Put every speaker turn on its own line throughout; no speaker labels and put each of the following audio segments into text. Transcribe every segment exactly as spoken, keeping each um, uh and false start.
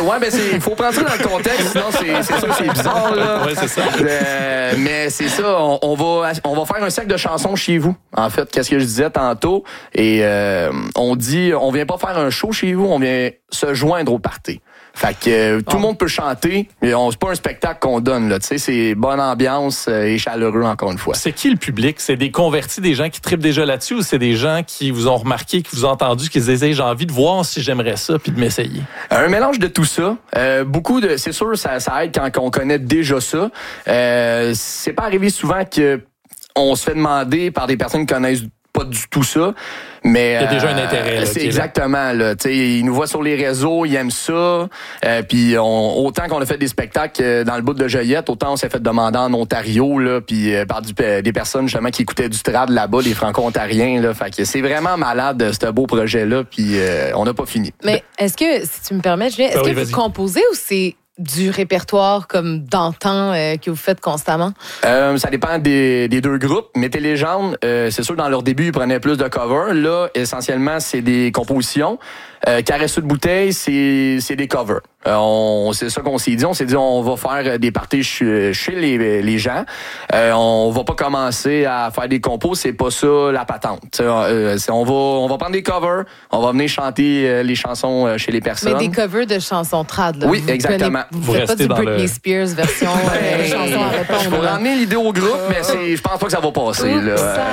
ouais, ben il faut prendre ça dans le contexte, sinon c'est, c'est sûr que c'est bizarre, là.
Ouais, c'est ça.
Euh, mais c'est ça, on, on, va, on va faire un cercle de chansons chez vous. En fait, qu'est-ce que je disais tantôt. Et euh, on dit, on vient pas faire un show chez vous, on vient se joindre au party. Fait que euh, tout le monde peut chanter, mais on, c'est pas un spectacle qu'on donne, là. Tu sais, c'est bonne ambiance euh, et chaleureux, encore une fois.
C'est qui le public? C'est des convertis, des gens qui trippent déjà là-dessus, ou c'est des gens qui vous ont remarqué, qui vous ont entendu, qui se disaient, j'ai envie de voir si j'aimerais ça, puis de m'essayer?
Un mélange de tout ça. Euh, beaucoup de, c'est sûr, ça, ça aide quand, quand on connaît déjà ça. Euh, c'est pas arrivé souvent que on se fait demander par des personnes qui connaissent pas du tout ça. Mais,
il y a déjà un intérêt. Là,
c'est exactement. Là, t'sais, ils nous voient sur les réseaux, ils aiment ça. Euh, puis on, autant qu'on a fait des spectacles dans le bout de Joliette, autant on s'est fait demander en Ontario, là, puis euh, par du, des personnes justement qui écoutaient du trad là-bas, des Franco-Ontariens. Là, fait que c'est vraiment malade ce beau projet-là. Puis euh, on n'a pas fini.
Mais est-ce que, si tu me permets, Julien, est-ce
ah oui,
que
vas-y.
vous composez ou c'est du répertoire comme d'antan euh, que vous faites constamment?
Euh, ça dépend des, des deux groupes. Mété Légende, euh, c'est sûr, dans leur début, ils prenaient plus de covers. Là, essentiellement, c'est des compositions. Euh, Caresseux de bouteille, c'est, c'est des covers. Euh, on, c'est ça qu'on s'est dit. On s'est dit, on va faire des parties chez, chez les, les gens. Euh, on va pas commencer à faire des compos. C'est pas ça la patente. Euh, c'est, on va, on va prendre des covers. On va venir chanter euh, les chansons euh, chez les personnes.
Mais des covers de chansons trad, là.
Oui,
vous
exactement.
Prenez, vous,
Vous
faites pas
restez
du
dans
Britney
le...
Spears version euh, chanson à répondre.
Je vais ramener l'idée au groupe, mais c'est, je pense pas que ça va passer. Là.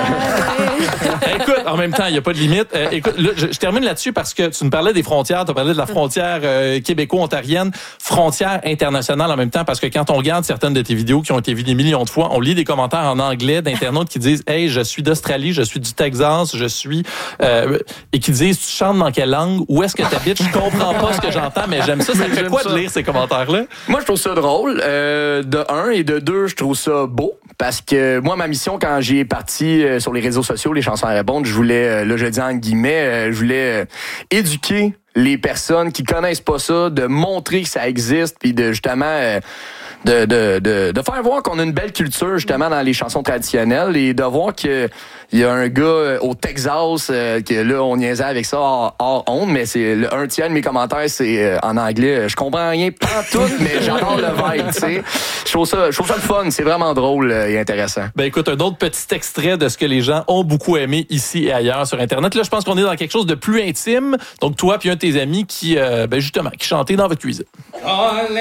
Écoute, en même temps, il n'y a pas de limite. Euh, écoute, là, je, je termine là-dessus parce que tu nous parlais des frontières, tu as parlé de la frontière euh, québéco-ontarienne, frontière internationale en même temps, parce que quand on regarde certaines de tes vidéos qui ont été vues des millions de fois, on lit des commentaires en anglais d'internautes qui disent « Hey, je suis d'Australie, je suis du Texas, je suis... Euh, » et qui disent « Tu chantes dans quelle langue? Où est-ce que tu habites? Je comprends pas ce que j'entends, mais j'aime ça. » Ça fait quoi de lire ces commentaires-là?
Moi, je trouve ça drôle, euh, de un, et de deux, je trouve ça beau, parce que moi, ma mission, quand j'ai parti euh, sur les réseaux sociaux, les chansons à répondre, je voulais, euh, là, je dis en guillemets, euh, je voulais euh, éduquer les personnes qui connaissent pas ça, de montrer que ça existe, puis de justement... Euh, De, de, de, de faire voir qu'on a une belle culture justement dans les chansons traditionnelles et de voir que il y a un gars au Texas euh, que là on niaisait avec ça hors, hors honte, mais c'est le un tiers de mes commentaires c'est euh, en anglais. Je comprends rien pas tout, mais j'adore le vibe, tu sais. Je trouve ça, je trouve ça le fun, c'est vraiment drôle euh, et intéressant.
Ben écoute, un autre petit extrait de ce que les gens ont beaucoup aimé ici et ailleurs sur Internet. Là, je pense qu'on est dans quelque chose de plus intime. Donc toi puis un de tes amis qui, euh, ben justement, qui chantait dans votre cuisine.